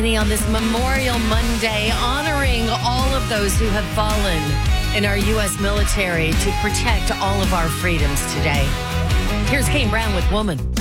Delaney on this Memorial Monday, honoring all of those who have fallen in our U.S. military to protect all of our freedoms today. Here's Kane Brown with Woman.